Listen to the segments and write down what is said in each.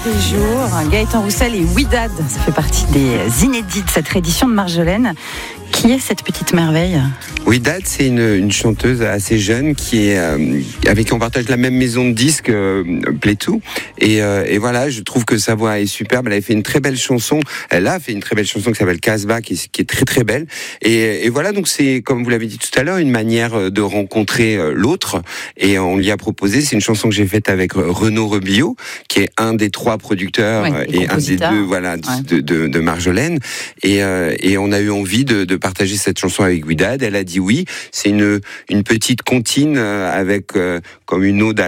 des jours. Gaëtan Roussel et Ouidad, ça fait partie des inédits de cette réédition de Marjolaine. Qui est cette petite merveille ? Ouidad, c'est une chanteuse assez jeune qui est avec qui on partage la même maison de disques, Play-Two. Et voilà, je trouve que sa voix est superbe. Elle a fait une très belle chanson. Elle a fait une très belle chanson qui s'appelle Casbah, qui est très très belle. Et voilà, donc c'est, comme vous l'avez dit tout à l'heure, une manière de rencontrer l'autre. Et on lui a proposé, c'est une chanson que j'ai faite avec Renaud Rebillot, qui est un des 3 producteurs et un des 2, voilà, de Marjolaine. Et on a eu envie de partager cette chanson avec Ouidad. Elle a dit oui. C'est une petite comptine avec comme une ode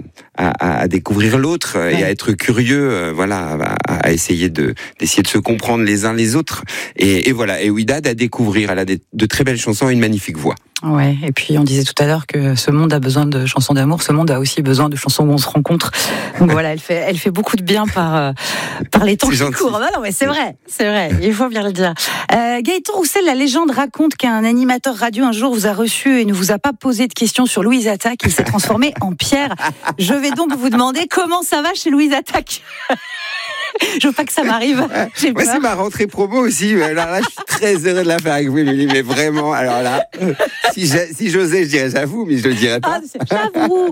à découvrir l'autre et à être curieux, voilà, à essayer d'essayer de se comprendre les uns les autres. Et voilà. Et Ouidad à découvrir. Elle a de très belles chansons et une magnifique voix. Ouais, et puis on disait tout à l'heure que ce monde a besoin de chansons d'amour, ce monde a aussi besoin de chansons où on se rencontre. Donc voilà, elle fait beaucoup de bien par les temps qui courent. Non, mais c'est vrai, il faut bien le dire. Gaëtan Roussel, la légende raconte qu'un animateur radio un jour vous a reçu et ne vous a pas posé de questions sur Louise Attaque, il s'est transformé en pierre. Je vais donc vous demander comment ça va chez Louise Attaque. Je veux pas que ça m'arrive. Moi, c'est ma rentrée promo aussi. Alors là, je suis très heureux de la faire avec vous, Émilie. Mais vraiment, alors là, si j'osais, je dirais j'avoue, mais je le dirais pas. J'avoue.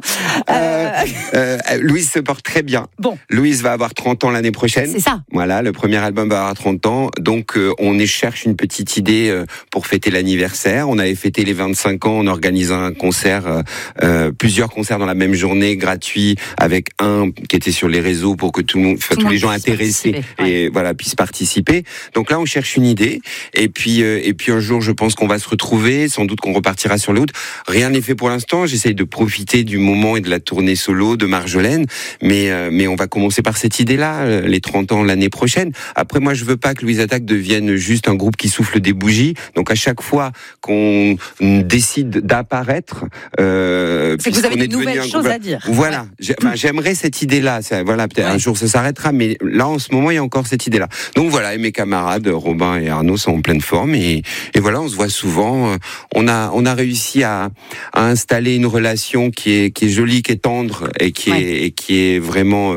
Louise se porte très bien. Bon. Louise va avoir 30 ans l'année prochaine. C'est ça. Voilà, le premier album va avoir 30 ans. Donc, on cherche une petite idée pour fêter l'anniversaire. On avait fêté les 25 ans en organisant un concert, plusieurs concerts dans la même journée, gratuits, avec un qui était sur les réseaux pour que tous les gens intéressés et voilà puissent participer. Donc là, on cherche une idée. Et puis un jour, je pense qu'on va se retrouver. Sans doute qu'on repartira sur le route. Rien n'est fait pour l'instant. J'essaye de profiter du moment et de la tournée solo de Marjolaine. Mais on va commencer par cette idée-là, les 30 ans l'année prochaine. Après, moi, je veux pas que Louise Attaque devienne juste un groupe qui souffle des bougies. Donc à chaque fois qu'on décide d'apparaître, c'est que vous avez de nouvelles choses à dire. Voilà. J'aimerais cette idée-là. Voilà, peut-être un jour ça s'arrêtera, mais là, en ce moment, il y a encore cette idée-là. Donc voilà, et mes camarades, Robin et Arnaud, sont en pleine forme. Et voilà, on se voit souvent. On a réussi à installer une relation qui est jolie, qui est tendre et qui est vraiment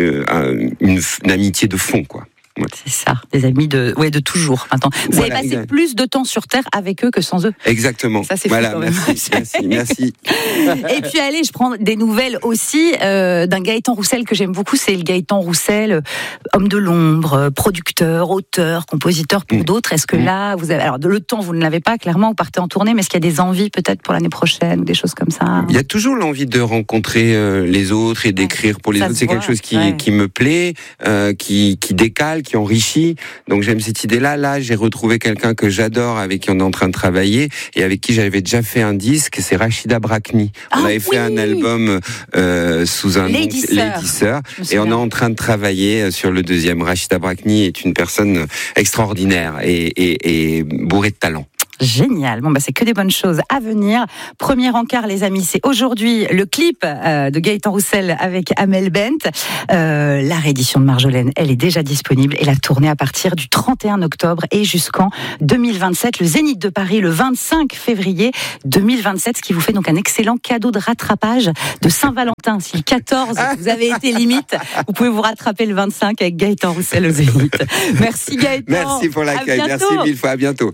une amitié de fond, quoi. Ouais. C'est ça, des amis de toujours. Maintenant, vous avez passé plus de temps sur Terre avec eux que sans eux. Exactement. Ça, c'est fou quand même. Merci. Et puis allez, je prends des nouvelles aussi d'un Gaëtan Roussel que j'aime beaucoup. C'est le Gaëtan Roussel, homme de l'ombre, producteur, auteur, compositeur pour d'autres. Est-ce que là, vous avez, alors le temps, vous ne l'avez pas clairement, vous partez en tournée, mais est-ce qu'il y a des envies peut-être pour l'année prochaine ou des choses comme ça ? Il y a toujours l'envie de rencontrer les autres et d'écrire pour les autres. C'est quelque chose qui me plaît, qui décale, qui enrichit. Donc j'aime cette idée-là. Là, j'ai retrouvé quelqu'un que j'adore, avec qui on est en train de travailler et avec qui j'avais déjà fait un disque. C'est Rachida Brakni. On avait fait un album sous un nom, Lady Sir. Et on est en train de travailler sur le deuxième. Rachida Brakni est une personne extraordinaire et bourrée de talent. Génial. Bon, c'est que des bonnes choses à venir. Premier encart, les amis, c'est aujourd'hui le clip de Gaëtan Roussel avec Amel Bent. La réédition de Marjolaine, elle est déjà disponible et la tournée à partir du 31 octobre et jusqu'en 2027. Le Zénith de Paris le 25 février 2027, ce qui vous fait donc un excellent cadeau de rattrapage de Saint-Valentin. Si le 14, vous avez été limite, vous pouvez vous rattraper le 25 avec Gaëtan Roussel au Zénith. Merci Gaëtan. Merci pour l'accueil. Merci mille fois. À bientôt.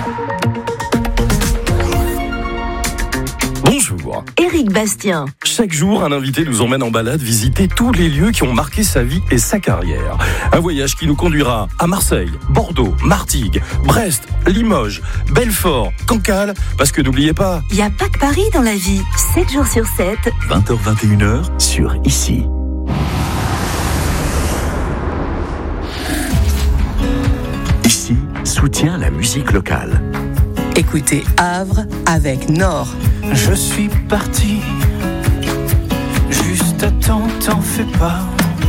Bonjour. Éric Bastien. Chaque jour, un invité nous emmène en balade visiter tous les lieux qui ont marqué sa vie et sa carrière. Un voyage qui nous conduira à Marseille, Bordeaux, Martigues, Brest, Limoges, Belfort, Cancale, parce que n'oubliez pas... Il n'y a pas que Paris dans la vie. 7 jours sur 7. 20h-21h sur Ici. Ici, soutient la musique locale. Écoutez Havre avec Nord. Je suis parti, juste à temps, t'en fais pas.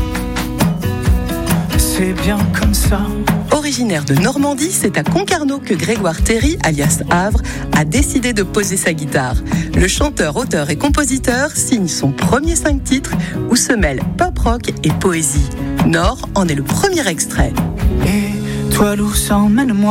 C'est bien comme ça. Originaire de Normandie, c'est à Concarneau que Grégoire Terry, alias Havre, a décidé de poser sa guitare. Le chanteur, auteur et compositeur signe son premier 5 titres où se mêlent pop-rock et poésie. Nord en est le premier extrait. Et toi, l'où s'emmène-moi ?